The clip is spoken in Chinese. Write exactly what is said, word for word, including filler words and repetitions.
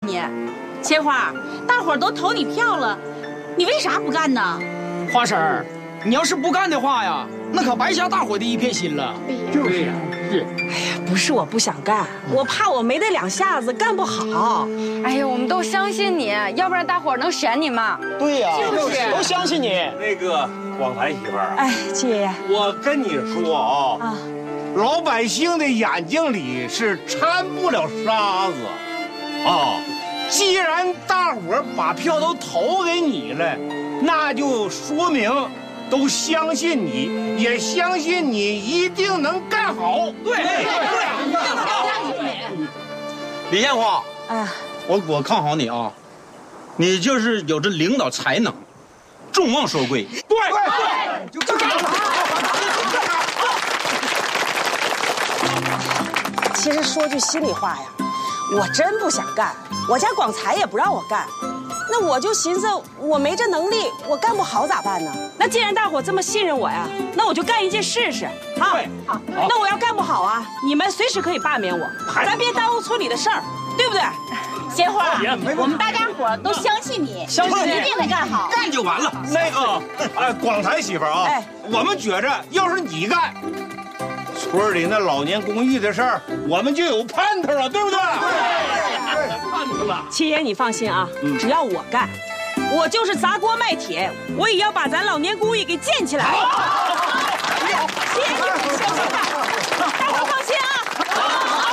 你。鲜花，大伙儿都投你票了，你为啥不干呢？ 花婶儿，你要是不干的话呀，那可白瞎大伙的一片心了。 就是呀，是。 哎呀，不是我不想干，我怕我没这两下子干不好。 哎呀，我们都相信你，要不然大伙儿能选你吗？ 对呀， 就是都相信你。 那个广才媳妇儿， 哎，姐， 我跟你说啊， 啊， 老百姓的眼睛里是掺不了沙子，啊，既然大伙儿把票都投给你了，那就说明都相信你，也相信你一定能干好。 对对对， 李艳华， 啊， 我我看好你啊，你就是有着领导才能，众望所归。 对对，就干了。 其实说句心里话呀，我真不想干，我家广才也不让我干。那我就寻思，我没这能力，我干不好咋办呢？那既然大伙这么信任我呀，那我就干一件试试啊！好，那我要干不好啊，你们随时可以罢免我，咱别耽误村里的事儿，对不对？ 鲜花，我们大家伙都相信你， 相信你一定能干好， 干就完了。 那个，哎，广才媳妇儿啊， 哎， 我们觉着要是你干，村里那老年公寓的事儿，我们就有盼头了，对不对？ 看出了。 七爷，你放心啊，只要我干，我就是砸锅卖铁，我也要把咱老年公寓给建起来。谢谢你们，谢谢大家。